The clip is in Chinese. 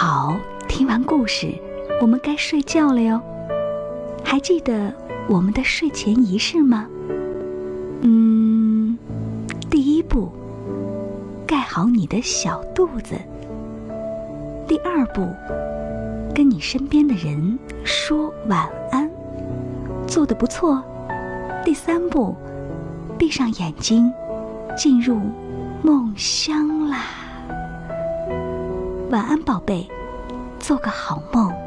好，听完故事，我们该睡觉了哟。还记得我们的睡前仪式吗？第一步，盖好你的小肚子。第二步，跟你身边的人说晚安，做得不错。第三步，闭上眼睛，进入梦乡啦。晚安，宝贝，做个好梦。